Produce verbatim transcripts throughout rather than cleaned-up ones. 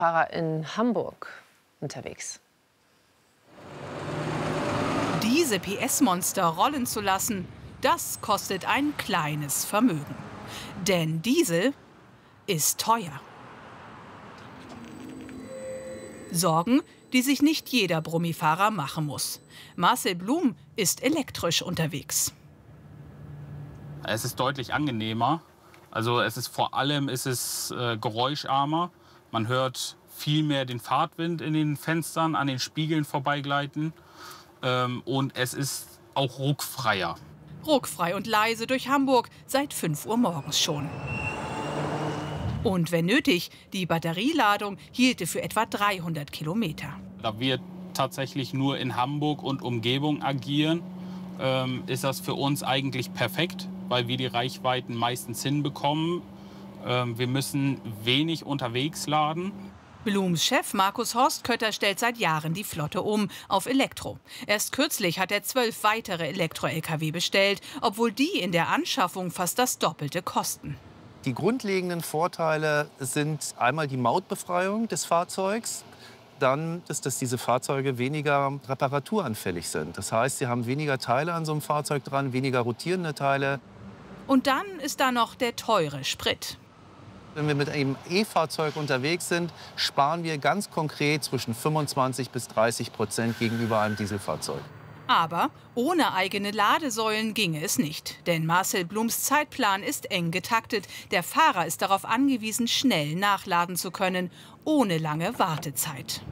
Fahrer in Hamburg unterwegs. Diese P S-Monster rollen zu lassen, das kostet ein kleines Vermögen. Denn Diesel ist teuer. Sorgen, die sich nicht jeder Brummifahrer machen muss. Marcel Blum ist elektrisch unterwegs. Es ist deutlich angenehmer. Also es ist vor allem ist es äh, geräuscharmer. Man hört viel mehr den Fahrtwind in den Fenstern, an den Spiegeln vorbeigleiten. Ähm, und es ist auch ruckfreier. Ruckfrei und leise durch Hamburg seit fünf Uhr morgens schon. Und wenn nötig, die Batterieladung hielte für etwa dreihundert Kilometer. Da wir tatsächlich nur in Hamburg und Umgebung agieren, ähm, ist das für uns eigentlich perfekt, weil wir die Reichweiten meistens hinbekommen. Ähm, wir müssen wenig unterwegs laden. Blums Chef Markus Horstkötter stellt seit Jahren die Flotte um auf Elektro. Erst kürzlich hat er zwölf weitere Elektro-L K W bestellt, obwohl die in der Anschaffung fast das Doppelte kosten. Die grundlegenden Vorteile sind einmal die Mautbefreiung des Fahrzeugs. Dann ist, dass diese Fahrzeuge weniger reparaturanfällig sind. Das heißt, sie haben weniger Teile an so einem Fahrzeug dran, weniger rotierende Teile. Und dann ist da noch der teure Sprit. Wenn wir mit einem E-Fahrzeug unterwegs sind, sparen wir ganz konkret zwischen fünfundzwanzig bis dreißig Prozent gegenüber einem Dieselfahrzeug. Aber ohne eigene Ladesäulen ginge es nicht. Denn Marcel Blums Zeitplan ist eng getaktet. Der Fahrer ist darauf angewiesen, schnell nachladen zu können, ohne lange Wartezeit.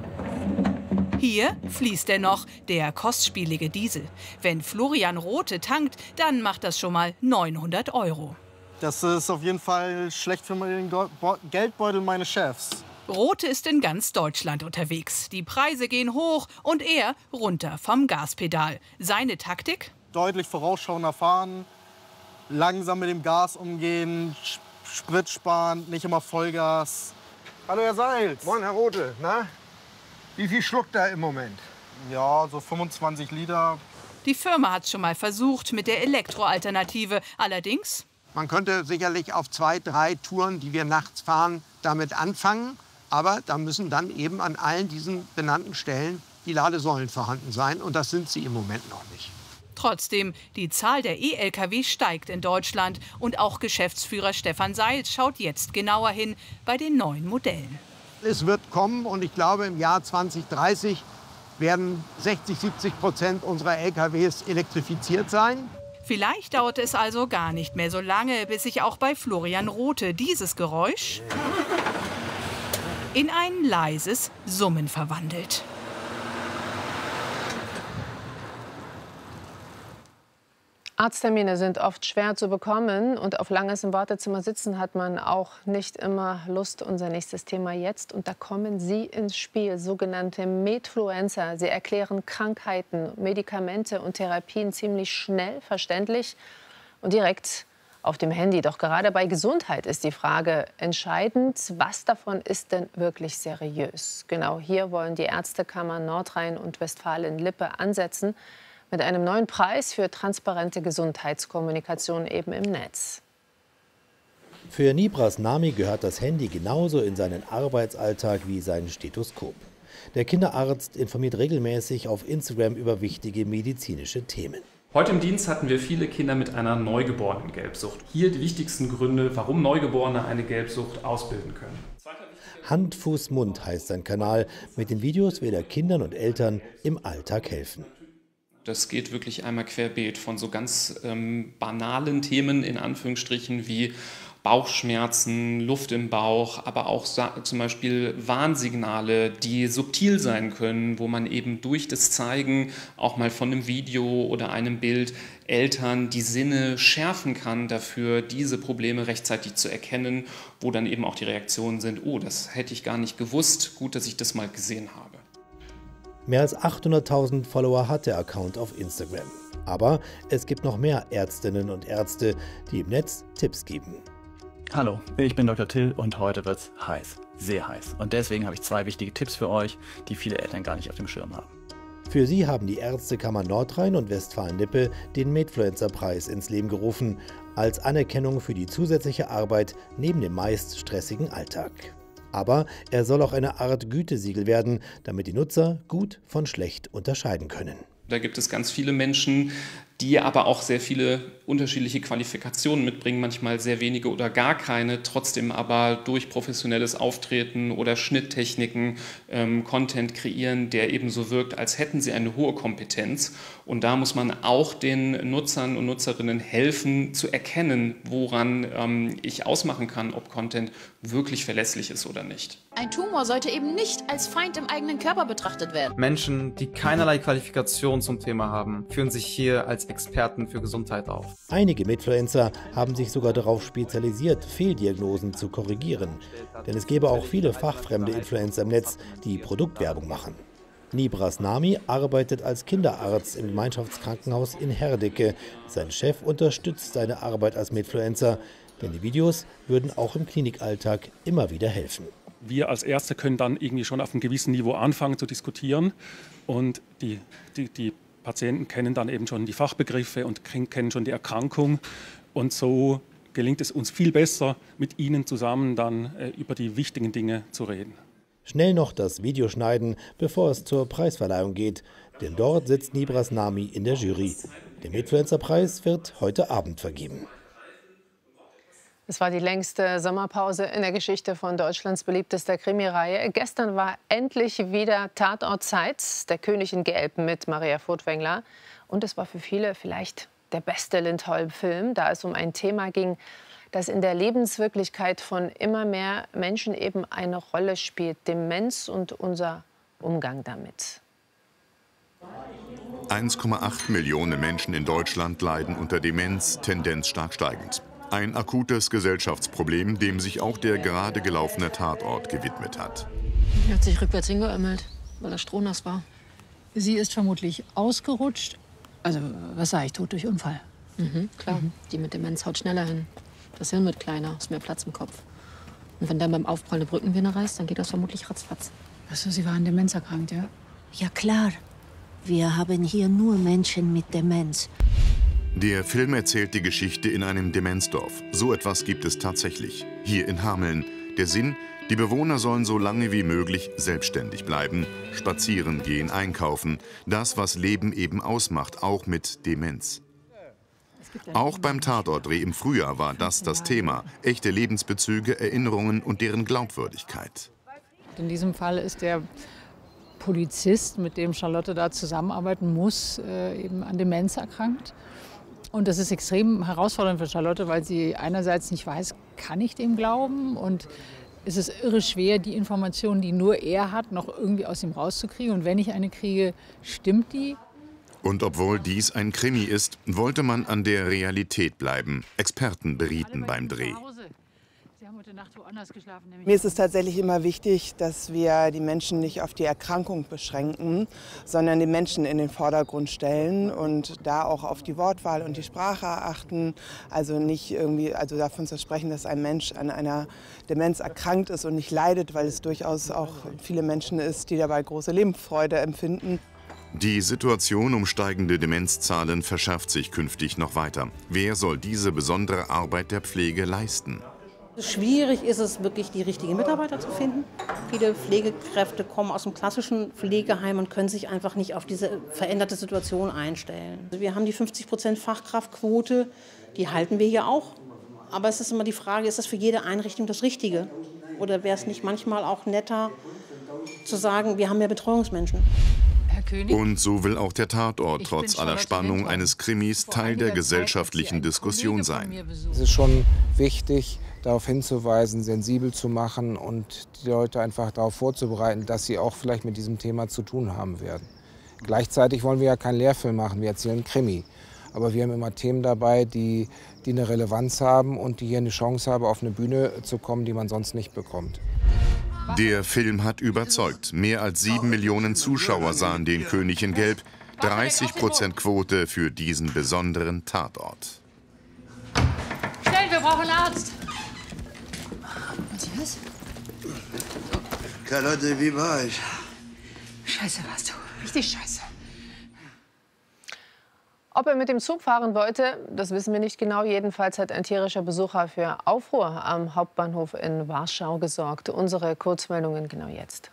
Hier fließt er noch, der kostspielige Diesel. Wenn Florian Rothe tankt, dann macht das schon mal neunhundert Euro. Das ist auf jeden Fall schlecht für den Geldbeutel meines Chefs. Rothe ist in ganz Deutschland unterwegs. Die Preise gehen hoch und er runter vom Gaspedal. Seine Taktik? Deutlich vorausschauender fahren, langsam mit dem Gas umgehen, Sprit sparen, nicht immer Vollgas. Hallo Herr Seils. Moin Herr Rothe. Na? Wie viel schluckt er im Moment? Ja, so fünfundzwanzig Liter. Die Firma hat es schon mal versucht mit der Elektroalternative. Allerdings... Man könnte sicherlich auf zwei, drei Touren, die wir nachts fahren, damit anfangen. Aber da müssen dann eben an allen diesen benannten Stellen die Ladesäulen vorhanden sein. Und das sind sie im Moment noch nicht. Trotzdem, die Zahl der E L K W steigt in Deutschland. Und auch Geschäftsführer Stefan Seils schaut jetzt genauer hin bei den neuen Modellen. Es wird kommen und ich glaube, im Jahr zwanzig dreißig werden sechzig, siebzig Prozent unserer L K Ws elektrifiziert sein. Vielleicht dauert es also gar nicht mehr so lange, bis sich auch bei Florian Rothe dieses Geräusch in ein leises Summen verwandelt. Arzttermine sind oft schwer zu bekommen und auf langes im Wartezimmer sitzen hat man auch nicht immer Lust. Unser nächstes Thema jetzt und da kommen Sie ins Spiel, sogenannte Medfluencer. Sie erklären Krankheiten, Medikamente und Therapien ziemlich schnell, verständlich und direkt auf dem Handy. Doch gerade bei Gesundheit ist die Frage entscheidend, was davon ist denn wirklich seriös? Genau hier wollen die Ärztekammer Nordrhein und Westfalen-Lippe ansetzen. Mit einem neuen Preis für transparente Gesundheitskommunikation eben im Netz. Für Nibras Nami gehört das Handy genauso in seinen Arbeitsalltag wie sein Stethoskop. Der Kinderarzt informiert regelmäßig auf Instagram über wichtige medizinische Themen. Heute im Dienst hatten wir viele Kinder mit einer Neugeborenen-Gelbsucht. Hier die wichtigsten Gründe, warum Neugeborene eine Gelbsucht ausbilden können. Hand, Fuß, Mund heißt sein Kanal. Mit den Videos will er Kindern und Eltern im Alltag helfen. Das geht wirklich einmal querbeet von so ganz ähm, banalen Themen in Anführungsstrichen wie Bauchschmerzen, Luft im Bauch, aber auch zum Beispiel Warnsignale, die subtil sein können, wo man eben durch das Zeigen auch mal von einem Video oder einem Bild Eltern die Sinne schärfen kann, dafür diese Probleme rechtzeitig zu erkennen, wo dann eben auch die Reaktionen sind, oh, das hätte ich gar nicht gewusst, gut, dass ich das mal gesehen habe. Mehr als achthunderttausend Follower hat der Account auf Instagram. Aber es gibt noch mehr Ärztinnen und Ärzte, die im Netz Tipps geben. Hallo, ich bin Doktor Till und heute wird's heiß, sehr heiß. Und deswegen habe ich zwei wichtige Tipps für euch, die viele Eltern gar nicht auf dem Schirm haben. Für sie haben die Ärztekammer Nordrhein und Westfalen-Lippe den Medfluencer-Preis ins Leben gerufen, als Anerkennung für die zusätzliche Arbeit neben dem meist stressigen Alltag. Aber er soll auch eine Art Gütesiegel werden, damit die Nutzer gut von schlecht unterscheiden können. Da gibt es ganz viele Menschen, die aber auch sehr viele unterschiedliche Qualifikationen mitbringen, manchmal sehr wenige oder gar keine, trotzdem aber durch professionelles Auftreten oder Schnitttechniken ähm, Content kreieren, der eben so wirkt, als hätten sie eine hohe Kompetenz. Und da muss man auch den Nutzern und Nutzerinnen helfen, zu erkennen, woran ähm, ich ausmachen kann, ob Content wirklich verlässlich ist oder nicht. Ein Tumor sollte eben nicht als Feind im eigenen Körper betrachtet werden. Menschen, die keinerlei Qualifikation zum Thema haben, führen sich hier als Experten für Gesundheit auf. Einige Medfluencer haben sich sogar darauf spezialisiert, Fehldiagnosen zu korrigieren. Denn es gäbe auch viele fachfremde Influencer im Netz, die Produktwerbung machen. Nibras Nami arbeitet als Kinderarzt im Gemeinschaftskrankenhaus in Herdecke. Sein Chef unterstützt seine Arbeit als Medfluencer, denn die Videos würden auch im Klinikalltag immer wieder helfen. Wir als Ärzte können dann irgendwie schon auf einem gewissen Niveau anfangen zu diskutieren und die, die, die Patienten kennen dann eben schon die Fachbegriffe und kennen schon die Erkrankung und so gelingt es uns viel besser, mit ihnen zusammen dann äh, über die wichtigen Dinge zu reden. Schnell noch das Video schneiden, bevor es zur Preisverleihung geht, denn dort sitzt Nibras Nami in der Jury. Der Medfluencer-Preis wird heute Abend vergeben. Es war die längste Sommerpause in der Geschichte von Deutschlands beliebtester Krimireihe. Gestern war endlich wieder Tatortzeit, der König in Gelb mit Maria Furtwängler. Und es war für viele vielleicht der beste Lindholm-Film, da es um ein Thema ging, das in der Lebenswirklichkeit von immer mehr Menschen eben eine Rolle spielt. Demenz und unser Umgang damit. eins Komma acht Millionen Menschen in Deutschland leiden unter Demenz, Tendenz stark steigend. Ein akutes Gesellschaftsproblem, dem sich auch der gerade gelaufene Tatort gewidmet hat. Er hat sich rückwärts hingeömmelt, weil er strohnass war. Sie ist vermutlich ausgerutscht. Also, was sage ich, tot durch Unfall. Mhm, klar, mhm. Die mit Demenz haut schneller hin. Das Hirn wird kleiner, ist mehr Platz im Kopf. Und wenn dann beim Aufprall eine Brückenvene reißt, dann geht das vermutlich ratzfatz. Achso, Sie waren Demenz erkrankt, ja? Ja, klar. Wir haben hier nur Menschen mit Demenz. Der Film erzählt die Geschichte in einem Demenzdorf. So etwas gibt es tatsächlich. Hier in Hameln. Der Sinn, die Bewohner sollen so lange wie möglich selbstständig bleiben. Spazieren gehen, einkaufen. Das, was Leben eben ausmacht, auch mit Demenz. Auch beim Tatortdreh im Frühjahr war das das Thema. Echte Lebensbezüge, Erinnerungen und deren Glaubwürdigkeit. In diesem Fall ist der Polizist, mit dem Charlotte da zusammenarbeiten muss, eben an Demenz erkrankt. Und das ist extrem herausfordernd für Charlotte, weil sie einerseits nicht weiß, kann ich dem glauben? Und es ist irre schwer, die Informationen, die nur er hat, noch irgendwie aus ihm rauszukriegen. Und wenn ich eine kriege, stimmt die? Und obwohl dies ein Krimi ist, wollte man an der Realität bleiben. Experten berieten beim Dreh. Mir ist es tatsächlich immer wichtig, dass wir die Menschen nicht auf die Erkrankung beschränken, sondern den Menschen in den Vordergrund stellen und da auch auf die Wortwahl und die Sprache achten. Also nicht irgendwie, also davon zu sprechen, dass ein Mensch an einer Demenz erkrankt ist und nicht leidet, weil es durchaus auch viele Menschen ist, die dabei große Lebensfreude empfinden. Die Situation um steigende Demenzzahlen verschärft sich künftig noch weiter. Wer soll diese besondere Arbeit der Pflege leisten? Schwierig ist es wirklich, die richtigen Mitarbeiter zu finden. Viele Pflegekräfte kommen aus dem klassischen Pflegeheim und können sich einfach nicht auf diese veränderte Situation einstellen. Wir haben die fünfzig Prozent Fachkraftquote, die halten wir hier auch. Aber es ist immer die Frage, ist das für jede Einrichtung das Richtige? Oder wäre es nicht manchmal auch netter zu sagen, wir haben mehr Betreuungsmenschen? Und so will auch der Tatort trotz aller Spannung eines Krimis Teil der gesellschaftlichen Diskussion sein. Es ist schon wichtig, darauf hinzuweisen, sensibel zu machen und die Leute einfach darauf vorzubereiten, dass sie auch vielleicht mit diesem Thema zu tun haben werden. Gleichzeitig wollen wir ja keinen Lehrfilm machen, wir erzählen einen Krimi. Aber wir haben immer Themen dabei, die, die eine Relevanz haben und die hier eine Chance haben, auf eine Bühne zu kommen, die man sonst nicht bekommt. Der Film hat überzeugt. Mehr als sieben Millionen Zuschauer sahen den König in Gelb. dreißig Prozent Quote für diesen besonderen Tatort. Schnell, wir brauchen einen Arzt. Matthias? Charlotte, wie war ich? Scheiße warst du. Richtig scheiße. Ob er mit dem Zug fahren wollte, das wissen wir nicht genau. Jedenfalls hat ein tierischer Besucher für Aufruhr am Hauptbahnhof in Warschau gesorgt. Unsere Kurzmeldungen genau jetzt.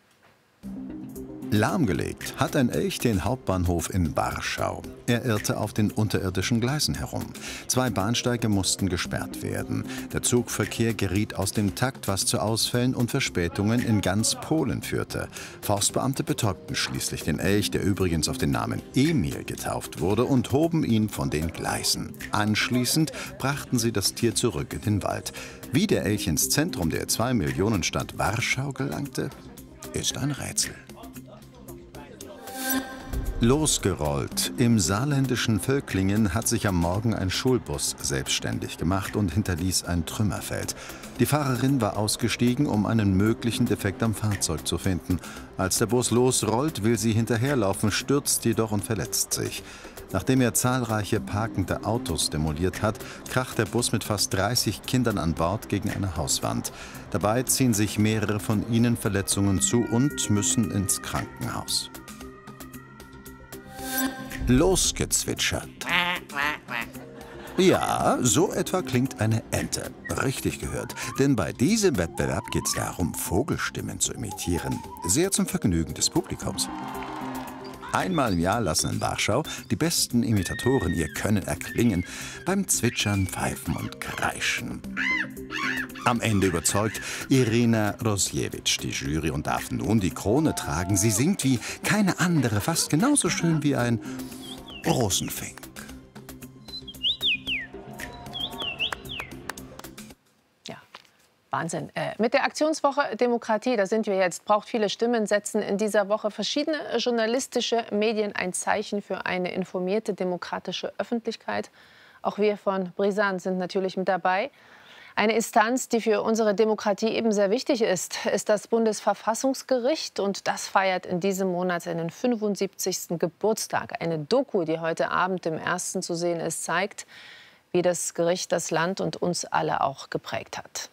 Lahmgelegt hat ein Elch den Hauptbahnhof in Warschau. Er irrte auf den unterirdischen Gleisen herum. Zwei Bahnsteige mussten gesperrt werden. Der Zugverkehr geriet aus dem Takt, was zu Ausfällen und Verspätungen in ganz Polen führte. Forstbeamte betäubten schließlich den Elch, der übrigens auf den Namen Emil getauft wurde, und hoben ihn von den Gleisen. Anschließend brachten sie das Tier zurück in den Wald. Wie der Elch ins Zentrum der Zwei-Millionen-Stadt Warschau gelangte, ist ein Rätsel. Losgerollt. Im saarländischen Völklingen hat sich am Morgen ein Schulbus selbstständig gemacht und hinterließ ein Trümmerfeld. Die Fahrerin war ausgestiegen, um einen möglichen Defekt am Fahrzeug zu finden. Als der Bus losrollt, will sie hinterherlaufen, stürzt jedoch und verletzt sich. Nachdem er zahlreiche parkende Autos demoliert hat, kracht der Bus mit fast dreißig Kindern an Bord gegen eine Hauswand. Dabei ziehen sich mehrere von ihnen Verletzungen zu und müssen ins Krankenhaus. Losgezwitschert. Ja, so etwa klingt eine Ente. Richtig gehört. Denn bei diesem Wettbewerb geht es darum, Vogelstimmen zu imitieren. Sehr zum Vergnügen des Publikums. Einmal im Jahr lassen in Warschau die besten Imitatoren ihr Können erklingen beim Zwitschern, Pfeifen und Kreischen. Am Ende überzeugt Irina Rosiewicz die Jury und darf nun die Krone tragen. Sie singt wie keine andere, fast genauso schön wie ein Rosenfink. Wahnsinn. Äh, mit der Aktionswoche Demokratie, da sind wir jetzt, braucht viele Stimmen, setzen in dieser Woche verschiedene journalistische Medien ein Zeichen für eine informierte demokratische Öffentlichkeit. Auch wir von Brisant sind natürlich mit dabei. Eine Instanz, die für unsere Demokratie eben sehr wichtig ist, ist das Bundesverfassungsgericht. Und das feiert in diesem Monat seinen fünfundsiebzigsten Geburtstag. Eine Doku, die heute Abend im Ersten zu sehen ist, zeigt, wie das Gericht das Land und uns alle auch geprägt hat.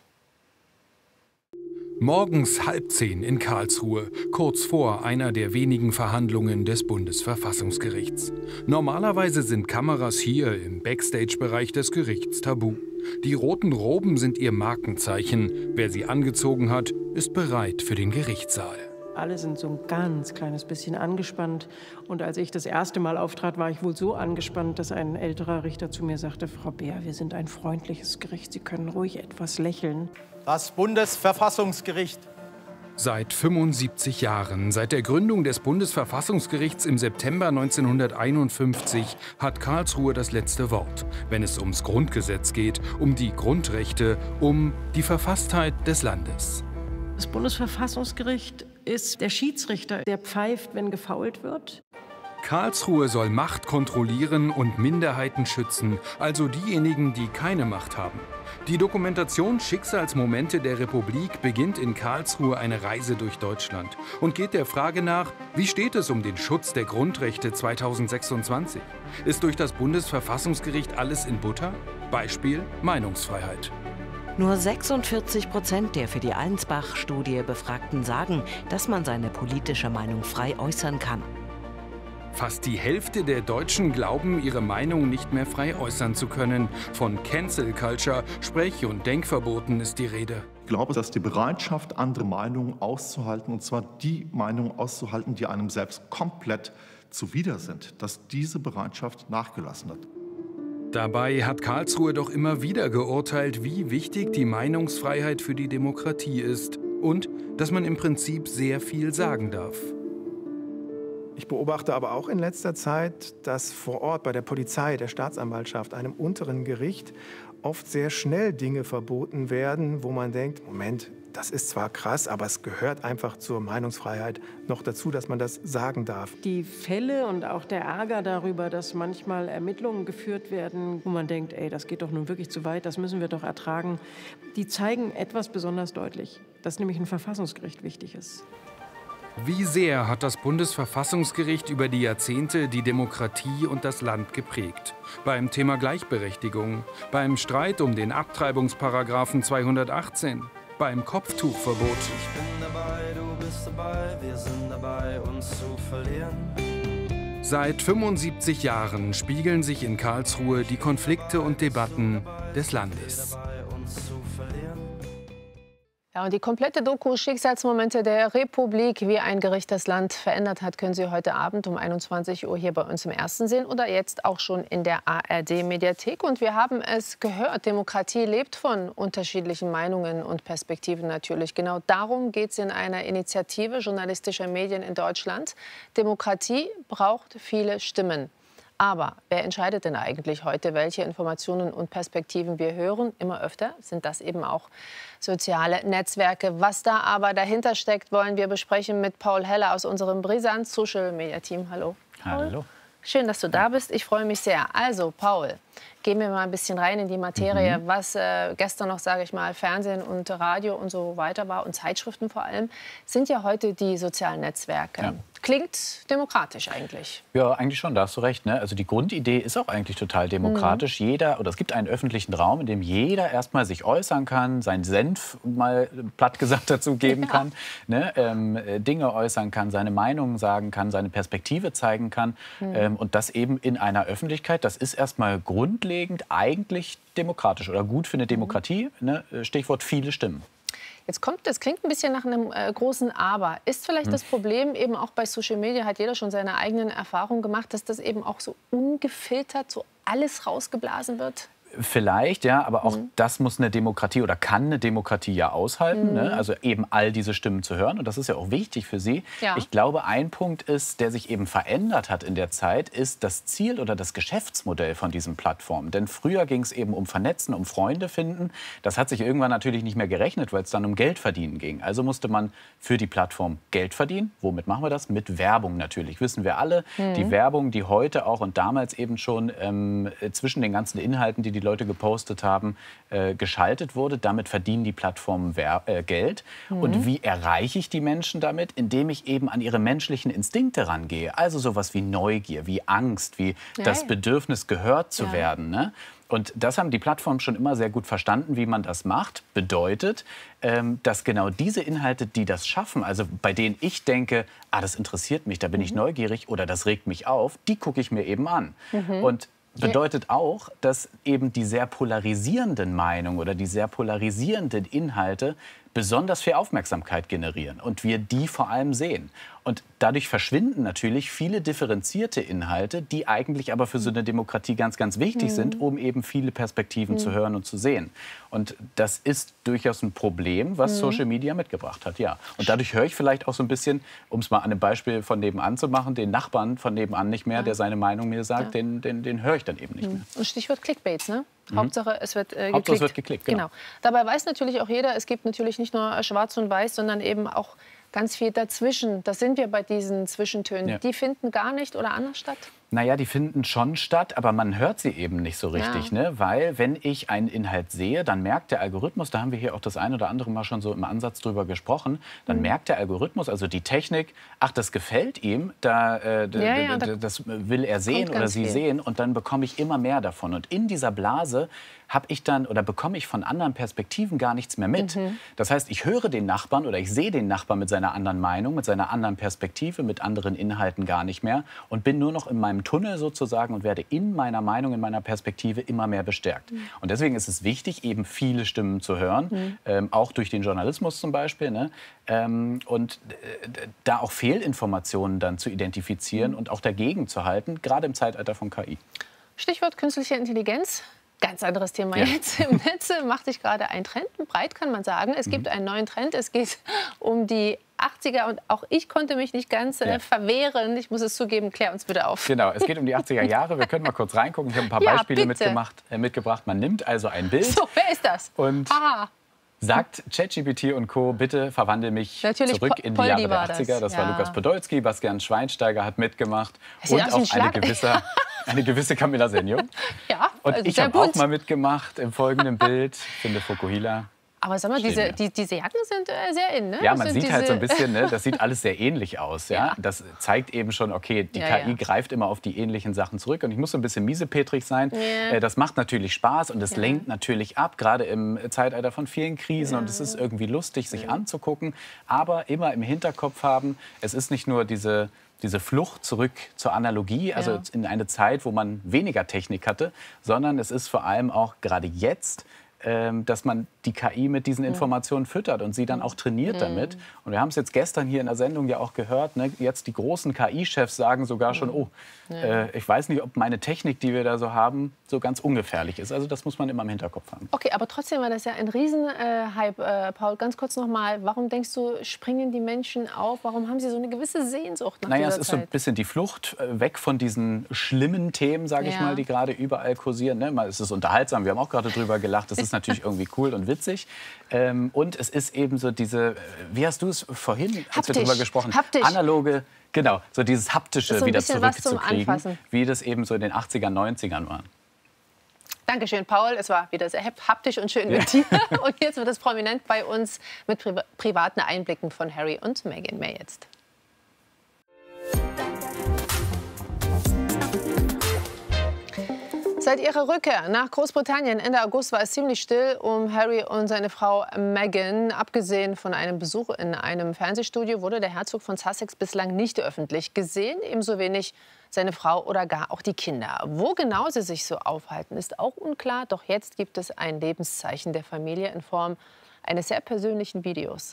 Morgens halb zehn in Karlsruhe, kurz vor einer der wenigen Verhandlungen des Bundesverfassungsgerichts. Normalerweise sind Kameras hier im Backstage-Bereich des Gerichts tabu. Die roten Roben sind ihr Markenzeichen. Wer sie angezogen hat, ist bereit für den Gerichtssaal. Alle sind so ein ganz kleines bisschen angespannt. Und als ich das erste Mal auftrat, war ich wohl so angespannt, dass ein älterer Richter zu mir sagte, Frau Beer, wir sind ein freundliches Gericht, Sie können ruhig etwas lächeln. Das Bundesverfassungsgericht. Seit fünfundsiebzig Jahren, seit der Gründung des Bundesverfassungsgerichts im September neunzehnhunderteinundfünfzig, hat Karlsruhe das letzte Wort, wenn es ums Grundgesetz geht, um die Grundrechte, um die Verfasstheit des Landes. Das Bundesverfassungsgericht ist der Schiedsrichter, der pfeift, wenn gefault wird. Karlsruhe soll Macht kontrollieren und Minderheiten schützen, also diejenigen, die keine Macht haben. Die Dokumentation Schicksalsmomente der Republik beginnt in Karlsruhe eine Reise durch Deutschland und geht der Frage nach, wie steht es um den Schutz der Grundrechte zweitausendsechsundzwanzig? Ist durch das Bundesverfassungsgericht alles in Butter? Beispiel Meinungsfreiheit. Nur sechsundvierzig Prozent der für die Allensbach-Studie Befragten sagen, dass man seine politische Meinung frei äußern kann. Fast die Hälfte der Deutschen glauben, ihre Meinung nicht mehr frei äußern zu können. Von Cancel Culture, Sprech- und Denkverboten ist die Rede. Ich glaube, dass die Bereitschaft, andere Meinungen auszuhalten, und zwar die Meinungen auszuhalten, die einem selbst komplett zuwider sind, dass diese Bereitschaft nachgelassen hat. Dabei hat Karlsruhe doch immer wieder geurteilt, wie wichtig die Meinungsfreiheit für die Demokratie ist und dass man im Prinzip sehr viel sagen darf. Ich beobachte aber auch in letzter Zeit, dass vor Ort bei der Polizei, der Staatsanwaltschaft, einem unteren Gericht oft sehr schnell Dinge verboten werden, wo man denkt, Moment, das ist zwar krass, aber es gehört einfach zur Meinungsfreiheit noch dazu, dass man das sagen darf. Die Fälle und auch der Ärger darüber, dass manchmal Ermittlungen geführt werden, wo man denkt, ey, das geht doch nun wirklich zu weit, das müssen wir doch ertragen, die zeigen etwas besonders deutlich, dass nämlich ein Verfassungsgericht wichtig ist. Wie sehr hat das Bundesverfassungsgericht über die Jahrzehnte die Demokratie und das Land geprägt? Beim Thema Gleichberechtigung, beim Streit um den Abtreibungsparagraphen zweihundertachtzehn, beim Kopftuchverbot. Ich bin dabei, du bist dabei, wir sind dabei, uns zu verlieren. Seit fünfundsiebzig Jahren spiegeln sich in Karlsruhe die Konflikte und Debatten des Landes. Ja, und die komplette Doku Schicksalsmomente der Republik, wie ein Gericht das Land verändert hat, können Sie heute Abend um einundzwanzig Uhr hier bei uns im Ersten sehen oder jetzt auch schon in der A R D-Mediathek. Und wir haben es gehört, Demokratie lebt von unterschiedlichen Meinungen und Perspektiven natürlich. Genau darum geht es in einer Initiative journalistischer Medien in Deutschland. Demokratie braucht viele Stimmen. Aber wer entscheidet denn eigentlich heute, welche Informationen und Perspektiven wir hören? Immer öfter sind das eben auch soziale Netzwerke. Was da aber dahinter steckt, wollen wir besprechen mit Paul Heller aus unserem Brisant Social Media Team. Hallo. Hallo. Schön, dass du da bist. Ich freue mich sehr. Also, Paul, gehen wir mal ein bisschen rein in die Materie. Mhm. Was äh, gestern noch, sage ich mal, Fernsehen und Radio und so weiter war und Zeitschriften vor allem, sind ja heute die sozialen Netzwerke. Ja. Klingt demokratisch eigentlich. Ja, eigentlich schon, da hast du recht. Ne? Also die Grundidee ist auch eigentlich total demokratisch. Mhm. Jeder, oder es gibt einen öffentlichen Raum, in dem jeder erstmal sich äußern kann, seinen Senf mal platt gesagt dazu geben ja. kann, ne? ähm, Dinge äußern kann, seine Meinung sagen kann, seine Perspektive zeigen kann. Mhm. Ähm, und das eben in einer Öffentlichkeit, das ist erstmal grundlegend eigentlich demokratisch oder gut für eine Demokratie. Ne? Stichwort viele Stimmen. Jetzt kommt, das klingt ein bisschen nach einem äh, großen Aber. Ist vielleicht hm. das Problem eben auch bei Social Media, hat jeder schon seine eigenen Erfahrungen gemacht, dass das eben auch so ungefiltert so alles rausgeblasen wird? Vielleicht, ja, aber auch mhm. das muss eine Demokratie oder kann eine Demokratie ja aushalten. Mhm. Ne? Also eben all diese Stimmen zu hören. Und das ist ja auch wichtig für Sie. Ja. Ich glaube, ein Punkt ist, der sich eben verändert hat in der Zeit, ist das Ziel oder das Geschäftsmodell von diesen Plattformen. Denn früher ging es eben um Vernetzen, um Freunde finden. Das hat sich irgendwann natürlich nicht mehr gerechnet, weil es dann um Geld verdienen ging. Also musste man für die Plattform Geld verdienen. Womit machen wir das? Mit Werbung natürlich. Wissen wir alle. Mhm. Die Werbung, die heute auch und damals eben schon ähm, zwischen den ganzen Inhalten, die die die Leute gepostet haben, äh, geschaltet wurde. Damit verdienen die Plattformen Wer äh, Geld. Mhm. Und wie erreiche ich die Menschen damit? Indem ich eben an ihre menschlichen Instinkte rangehe. Also sowas wie Neugier, wie Angst, wie ja, das ja. Bedürfnis, gehört zu ja. werden. Ne? Und das haben die Plattformen schon immer sehr gut verstanden, wie man das macht. Bedeutet, ähm, dass genau diese Inhalte, die das schaffen, also bei denen ich denke, ah, das interessiert mich, da bin mhm. ich neugierig oder das regt mich auf, die gucke ich mir eben an. Mhm. Und bedeutet auch, dass eben die sehr polarisierenden Meinungen oder die sehr polarisierenden Inhalte besonders viel Aufmerksamkeit generieren und wir die vor allem sehen. Und dadurch verschwinden natürlich viele differenzierte Inhalte, die eigentlich aber für so eine Demokratie ganz, ganz wichtig mhm. sind, um eben viele Perspektiven mhm. zu hören und zu sehen. Und das ist durchaus ein Problem, was mhm. Social Media mitgebracht hat, ja. Und dadurch höre ich vielleicht auch so ein bisschen, um es mal an einem Beispiel von nebenan zu machen, den Nachbarn von nebenan nicht mehr, ja. der seine Meinung mir sagt, ja. den, den, den höre ich dann eben nicht mhm. mehr. Und Stichwort Clickbaits, ne? Mhm. Hauptsache, es wird, äh, Hauptsache, es wird geklickt. Genau. Genau. Dabei weiß natürlich auch jeder, es gibt natürlich nicht nur Schwarz und Weiß, sondern eben auch ganz viel dazwischen. Da sind wir bei diesen Zwischentönen. Ja. Die finden gar nicht oder anders statt? Naja, die finden schon statt, aber man hört sie eben nicht so richtig. Ja. Ne? Weil wenn ich einen Inhalt sehe, dann merkt der Algorithmus, da haben wir hier auch das ein oder andere Mal schon so im Ansatz drüber gesprochen, dann mhm. merkt der Algorithmus, also die Technik, ach, das gefällt ihm, da, äh, ja, ja, da das will er sehen oder sie viel. sehen und dann bekomme ich immer mehr davon. Und in dieser Blase habe ich dann oder bekomme ich von anderen Perspektiven gar nichts mehr mit. Mhm. Das heißt, ich höre den Nachbarn oder ich sehe den Nachbarn mit seiner anderen Meinung, mit seiner anderen Perspektive, mit anderen Inhalten gar nicht mehr und bin nur noch in meinem Tunnel sozusagen und werde in meiner Meinung, in meiner Perspektive immer mehr bestärkt. Mhm. Und deswegen ist es wichtig, eben viele Stimmen zu hören, mhm. ähm, auch durch den Journalismus zum Beispiel, ne? ähm, und äh, da auch Fehlinformationen dann zu identifizieren mhm. und auch dagegen zu halten, gerade im Zeitalter von K I. Stichwort künstliche Intelligenz. Ganz anderes Thema ja. jetzt. Im Netz macht sich gerade ein Trend breit, kann man sagen. Es mhm. gibt einen neuen Trend. Es geht um die achtziger und auch ich konnte mich nicht ganz äh, ja. verwehren. Ich muss es zugeben, klär uns bitte auf. Genau, es geht um die achtziger Jahre. Wir können mal kurz reingucken. Ich habe ein paar ja, Beispiele mitgemacht, äh, mitgebracht. Man nimmt also ein Bild. So, wer ist das? Und Aha. sagt ChatGPT und Co., bitte verwandle mich Natürlich zurück in die Jahre der achtziger. Das, das ja. war Lukas Podolski, Bastian Schweinsteiger hat mitgemacht. Das und auch ein eine, gewisse, eine gewisse Camilla Senior. Ja, und also ich habe auch mal mitgemacht im folgenden Bild. Finde Fukuhila. Aber sag mal, diese, die, diese Jacken sind äh, sehr in, ne? Ja, man sieht halt so ein bisschen, ne, das sieht alles sehr ähnlich aus. Ja? Ja. Das zeigt eben schon, okay, die ja, K I ja. greift immer auf die ähnlichen Sachen zurück. Und ich muss so ein bisschen miesepetrig sein. Ja. Äh, das macht natürlich Spaß und es ja. lenkt natürlich ab, gerade im Zeitalter von vielen Krisen. Ja. Und es ist irgendwie lustig, sich ja. anzugucken. Aber immer im Hinterkopf haben, es ist nicht nur diese diese Flucht zurück zur Analogie, also Ja. in eine Zeit, wo man weniger Technik hatte, sondern es ist vor allem auch gerade jetzt, ähm, dass man die K I mit diesen Informationen füttert und sie dann auch trainiert Mhm. damit. Und wir haben es jetzt gestern hier in der Sendung ja auch gehört, ne? Jetzt die großen K I-Chefs sagen sogar schon, oh, Ja. äh, ich weiß nicht, ob meine Technik, die wir da so haben, so ganz ungefährlich ist. Also das muss man immer im Hinterkopf haben. Okay, aber trotzdem war das ja ein Riesenhype. Äh, Paul, ganz kurz noch mal, warum denkst du, springen die Menschen auf? Warum haben sie so eine gewisse Sehnsucht nach Naja, es dieser ist so ein Zeit? bisschen die Flucht äh, weg von diesen schlimmen Themen, sage ich Ja. mal, die gerade überall kursieren. Ne? Mal ist es unterhaltsam, wir haben auch gerade drüber gelacht. Das ist natürlich irgendwie cool und witzig. Ähm, und es ist eben so diese, äh, wie hast du es vorhin, als Haptisch. wir drüber gesprochen haben, Haptisch. analoge, genau, so dieses Haptische So ein wieder bisschen was zum zurückzukriegen, Anfassen. wie das eben so in den achtzigern, neunzigern war. Dankeschön, Paul. Es war wieder sehr haptisch und schön mit dir. Und jetzt wird es prominent bei uns mit pri privaten Einblicken von Harry und Meghan. Mehr jetzt. Seit ihrer Rückkehr nach Großbritannien Ende August war es ziemlich still um Harry und seine Frau Meghan. Abgesehen von einem Besuch in einem Fernsehstudio wurde der Herzog von Sussex bislang nicht öffentlich gesehen. Ebenso wenig seine Frau oder gar auch die Kinder. Wo genau sie sich so aufhalten, ist auch unklar. Doch jetzt gibt es ein Lebenszeichen der Familie in Form eines sehr persönlichen Videos.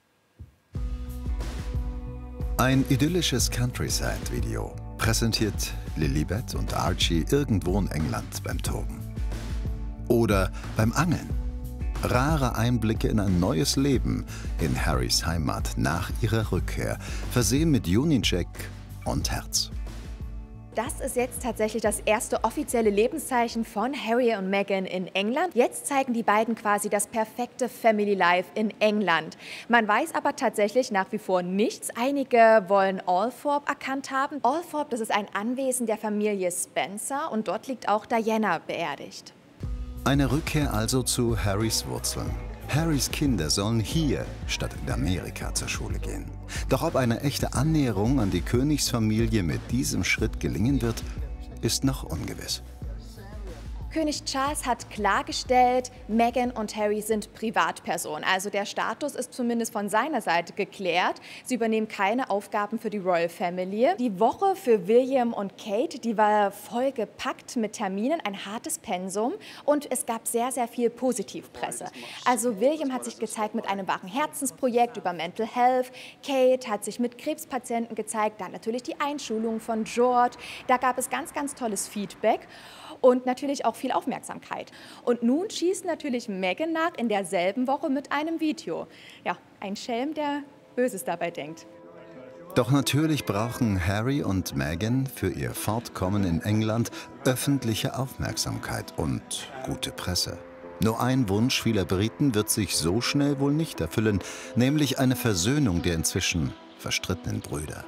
Ein idyllisches Countryside-Video präsentiert Lilibet und Archie irgendwo in England beim Toben. Oder beim Angeln. Rare Einblicke in ein neues Leben in Harrys Heimat nach ihrer Rückkehr, versehen mit Union-Jack und Herz. Das ist jetzt tatsächlich das erste offizielle Lebenszeichen von Harry und Meghan in England. Jetzt zeigen die beiden quasi das perfekte Family Life in England. Man weiß aber tatsächlich nach wie vor nichts. Einige wollen Althorp erkannt haben. Althorp, das ist ein Anwesen der Familie Spencer und dort liegt auch Diana beerdigt. Eine Rückkehr also zu Harrys Wurzeln. Harrys Kinder sollen hier statt in Amerika zur Schule gehen. Doch ob eine echte Annäherung an die Königsfamilie mit diesem Schritt gelingen wird, ist noch ungewiss. König Charles hat klargestellt, Meghan und Harry sind Privatpersonen. Also der Status ist zumindest von seiner Seite geklärt. Sie übernehmen keine Aufgaben für die Royal Family. Die Woche für William und Kate, die war vollgepackt mit Terminen, ein hartes Pensum. Und es gab sehr, sehr viel Positivpresse. Also William hat sich gezeigt mit einem wahren Herzensprojekt über Mental Health. Kate hat sich mit Krebspatienten gezeigt. Dann natürlich die Einschulung von George. Da gab es ganz, ganz tolles Feedback. Und natürlich auch viel Aufmerksamkeit. Und nun schießt natürlich Meghan nach in derselben Woche mit einem Video. Ja, ein Schelm, der Böses dabei denkt. Doch natürlich brauchen Harry und Meghan für ihr Fortkommen in England öffentliche Aufmerksamkeit und gute Presse. Nur ein Wunsch vieler Briten wird sich so schnell wohl nicht erfüllen, nämlich eine Versöhnung der inzwischen verstrittenen Brüder.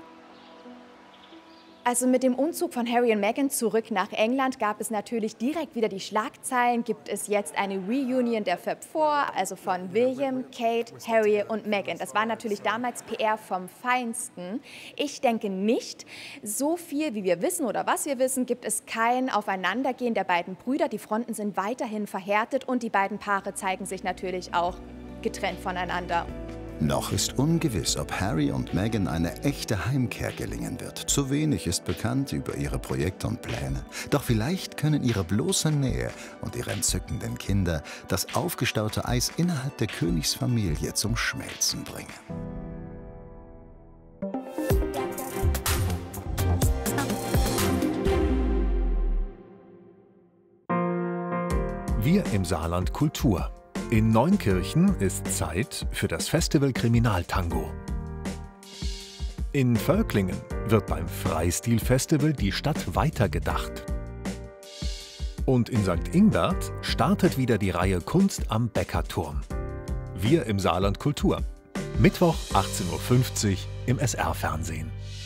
Also mit dem Umzug von Harry und Meghan zurück nach England gab es natürlich direkt wieder die Schlagzeilen. Gibt es jetzt eine Reunion der Fab Four, also von William, Kate, Harry und Meghan. Das war natürlich damals P R vom Feinsten. Ich denke nicht. So viel, wie wir wissen oder was wir wissen, gibt es kein Aufeinandergehen der beiden Brüder. Die Fronten sind weiterhin verhärtet und die beiden Paare zeigen sich natürlich auch getrennt voneinander. Noch ist ungewiss, ob Harry und Meghan eine echte Heimkehr gelingen wird. Zu wenig ist bekannt über ihre Projekte und Pläne. Doch vielleicht können ihre bloße Nähe und ihre entzückenden Kinder das aufgestaute Eis innerhalb der Königsfamilie zum Schmelzen bringen. Wir im Saarland Kultur. In Neunkirchen ist Zeit für das Festival Kriminaltango. In Völklingen wird beim Freistil-Festival die Stadt weitergedacht. Und in Sankt Ingbert startet wieder die Reihe Kunst am Bäckerturm. Wir im Saarland Kultur. Mittwoch achtzehn Uhr fünfzig im S R-Fernsehen.